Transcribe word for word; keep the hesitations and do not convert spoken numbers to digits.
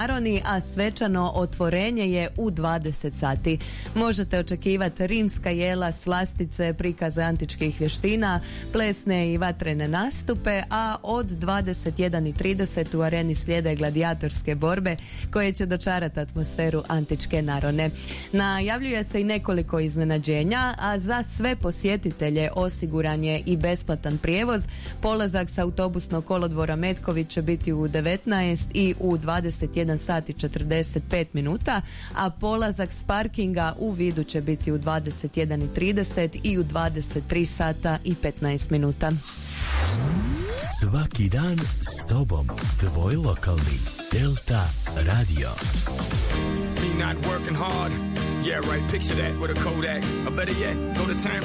Naroni, a svečano otvorenje je u dvadeset sati. Možete očekivati rimska jela, slastice, prikaze antičkih vještina, plesne i vatrene nastupe, a od dvadeset jedan i trideset u areni slijede gladijatorske borbe koje će dočarati atmosferu antičke Narone. Najavljuje se i nekoliko iznenađenja, a za sve posjetitelje osiguran je i besplatan prijevoz. Polazak s autobusnog kolodvora Metković će biti u devetnaest i u dvadeset jedan sat i četrdeset pet minuta, a polazak s parkinga u Vidu će biti u dvadeset jedan i trideset i u dvadeset tri sata i petnaest minuta. Svaki dan s tobom, tvoj lokalni Delta Radio. Me not working hard, yeah right, picture that with a Kodak. Or better yet, go to time